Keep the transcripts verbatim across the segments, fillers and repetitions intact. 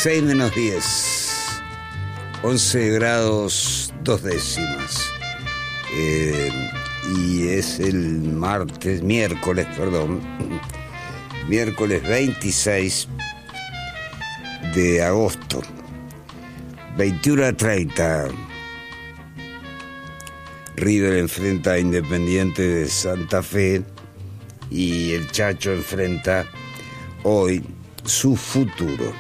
seis menos diez, once grados dos décimas. Eh, y es el martes, miércoles, perdón, miércoles veintiséis de agosto, veintiuno a treinta. River enfrenta a Independiente de Santa Fe y el Chacho enfrenta hoy su futuro.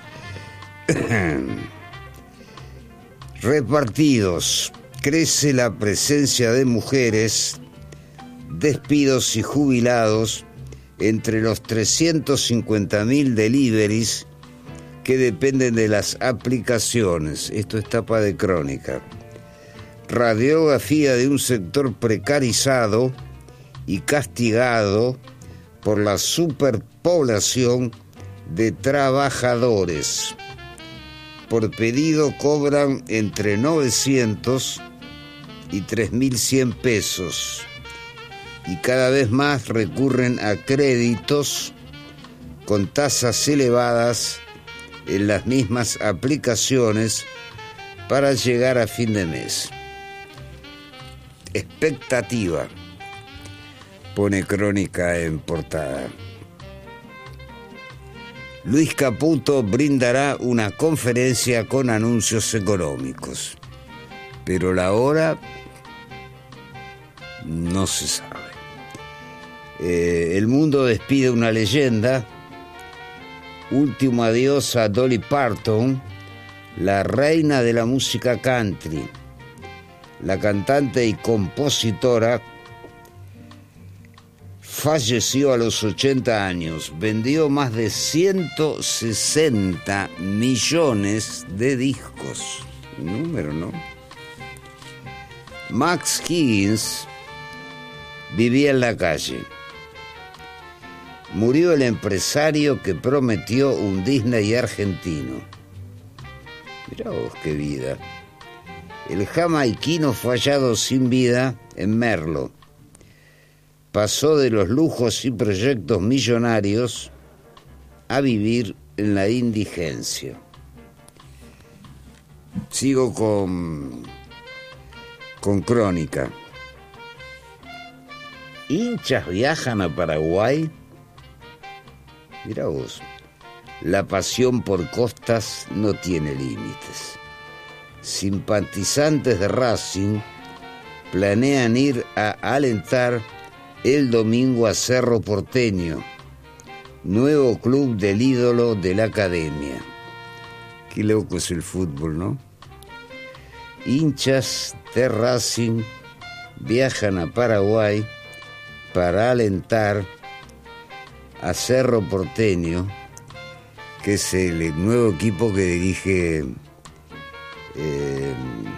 Repartidos. Crece la presencia de mujeres, despidos y jubilados entre los trescientos cincuenta mil deliveries que dependen de las aplicaciones. Esto es tapa de Crónica. Radiografía de un sector precarizado y castigado por la superpoblación de trabajadores. Por pedido cobran entre novecientos y tres mil cien pesos y cada vez más recurren a créditos con tasas elevadas en las mismas aplicaciones para llegar a fin de mes. Expectativa, pone Crónica en portada. Luis Caputo brindará una conferencia con anuncios económicos, pero la hora no se sabe. Eh, el mundo despide una leyenda. Último adiós a Dolly Parton, la reina de la música country. La cantante y compositora falleció a los ochenta años. Vendió más de ciento sesenta millones de discos. Número, ¿no? Max Higgins vivía en la calle. Murió el empresario que prometió un Disney argentino. Mirá vos qué vida. El jamaiquino fue hallado sin vida en Merlo. Pasó de los lujos y proyectos millonarios a vivir en la indigencia. Sigo con, con Crónica. ¿Hinchas viajan a Paraguay? Mirá vos, la pasión por Costas no tiene límites. Simpatizantes de Racing planean ir a alentar el domingo a Cerro Porteño, nuevo club del ídolo de la academia. Qué loco es el fútbol, ¿no? Hinchas de Racing viajan a Paraguay para alentar a Cerro Porteño, que es el nuevo equipo que dirige eh,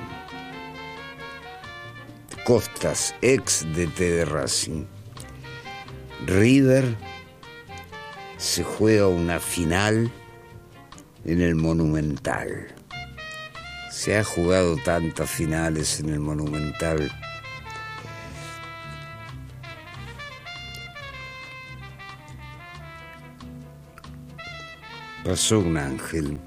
Costas, ex D T de Racing. River se juega una final en el Monumental. Se ha jugado tantas finales en el Monumental. Pasó un ángel.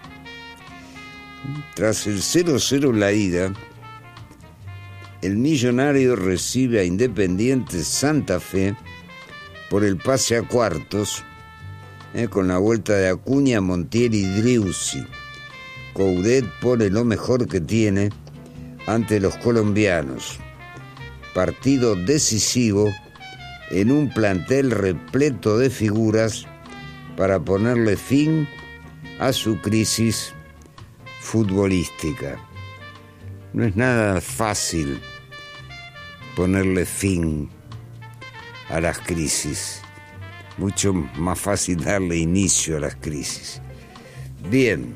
Tras el cero cero en la ida, el Millonario recibe a Independiente Santa Fe por el pase a cuartos, eh, con la vuelta de Acuña, Montiel y Driussi. Coudet pone lo mejor que tiene ante los colombianos. Partido decisivo en un plantel repleto de figuras para ponerle fin a su crisis futbolística. No es nada fácil ponerle fin a las crisis. Mucho más fácil darle inicio a las crisis. Bien.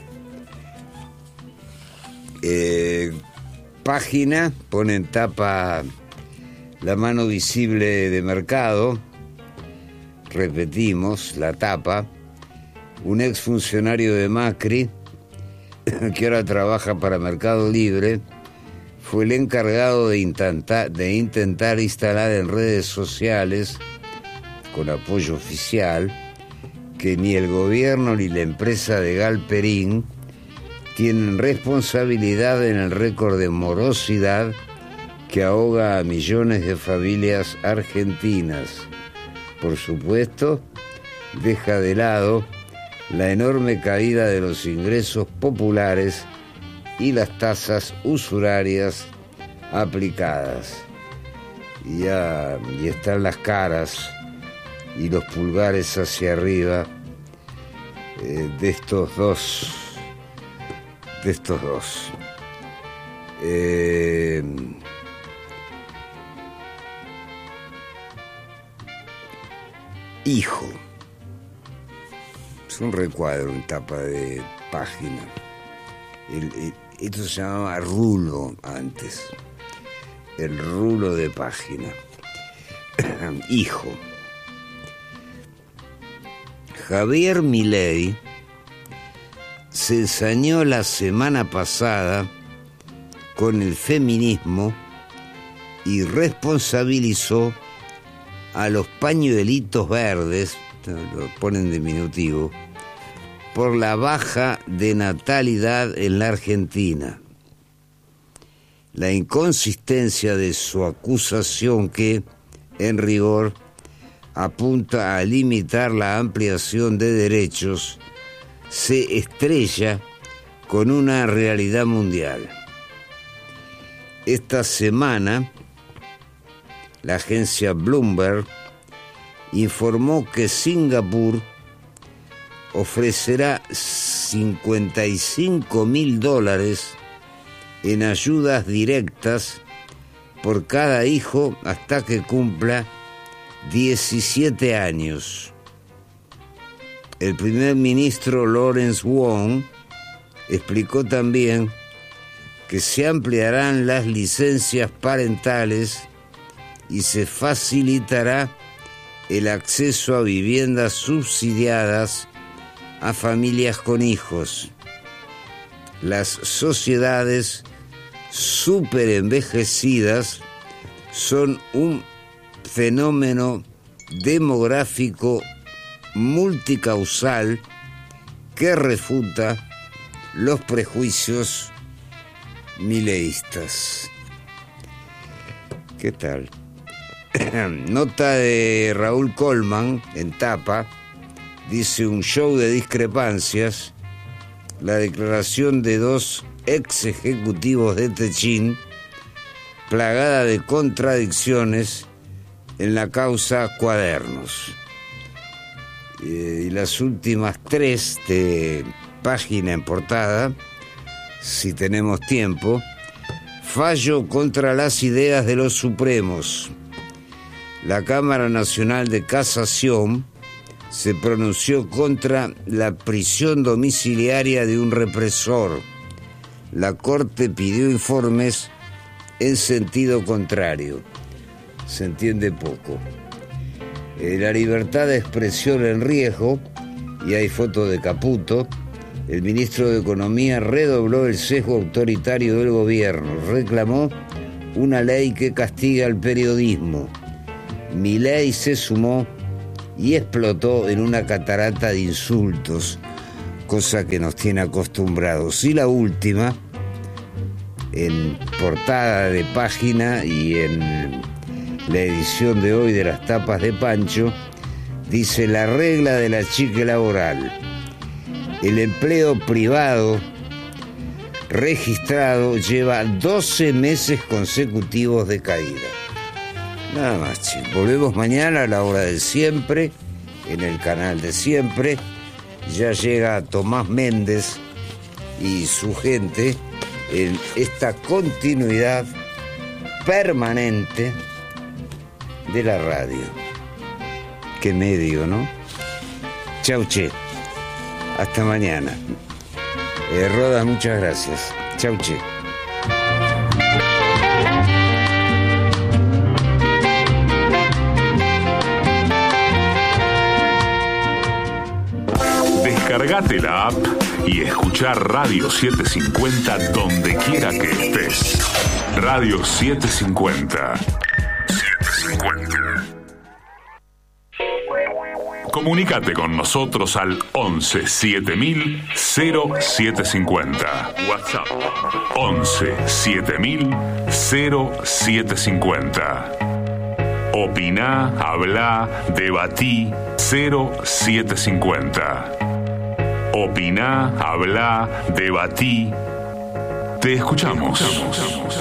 Eh, página, pone en tapa la mano visible de Mercado. Repetimos, la tapa. Un exfuncionario de Macri, que ahora trabaja para Mercado Libre, fue el encargado de intentar, de intentar instalar en redes sociales, con apoyo oficial, que ni el gobierno ni la empresa de Galperín tienen responsabilidad en el récord de morosidad que ahoga a millones de familias argentinas. Por supuesto, deja de lado la enorme caída de los ingresos populares y las tasas usurarias aplicadas. Y, ya, y están las caras y los pulgares hacia arriba eh, de estos dos, de estos dos. Eh, hijo. Es un recuadro en tapa de página. El, el, esto se llamaba rulo antes. El rulo de página. Hijo. Javier Milei se ensañó la semana pasada con el feminismo y responsabilizó a los pañuelitos verdes, lo ponen diminutivo, por la baja de natalidad en la Argentina. La inconsistencia de su acusación que, en rigor, apunta a limitar la ampliación de derechos, se estrella con una realidad mundial. Esta semana, la agencia Bloomberg informó que Singapur ofrecerá cincuenta y cinco mil dólares en ayudas directas por cada hijo hasta que cumpla diecisiete años. El primer ministro Lawrence Wong explicó también que se ampliarán las licencias parentales y se facilitará el acceso a viviendas subsidiadas a familias con hijos. Las sociedades superenvejecidas son un fenómeno demográfico multicausal que refuta los prejuicios mileístas. ¿Qué tal? Nota de Raúl Colman en tapa, dice: un show de discrepancias, la declaración de dos ex ejecutivos de Techín, plagada de contradicciones en la causa Cuadernos. Eh, y las últimas tres de página en portada, si tenemos tiempo: fallo contra las ideas de los Supremos. La Cámara Nacional de Casación se pronunció contra la prisión domiciliaria de un represor. La Corte pidió informes en sentido contrario. Se entiende poco. Eh, la libertad de expresión en riesgo, y hay foto de Caputo. El ministro de Economía redobló el sesgo autoritario del gobierno. Reclamó una ley que castiga al periodismo. Milei se sumó y explotó en una catarata de insultos, cosa que nos tiene acostumbrados. Y la última, en portada de página y en la edición de hoy de las tapas de Pancho, dice: la regla de la chique laboral. El empleo privado registrado lleva doce meses consecutivos de caída. Nada más, chicos. Volvemos mañana a la hora de siempre, en el canal de siempre. Ya llega Tomás Méndez y su gente en esta continuidad permanente de la radio. Qué medio, ¿no? Chau, che. Hasta mañana. Eh, Roda, muchas gracias. Chau, che. Descargate la app y escuchar Radio setecientos cincuenta donde quiera que estés. Radio setecientos cincuenta. setecientos cincuenta. Comunícate con nosotros al once siete mil cero siete cincuenta. WhatsApp once siete mil cero siete cincuenta. Opiná, hablá, debatí cero siete cincuenta. Opiná, hablá, debatí. Te escuchamos. Te escuchamos.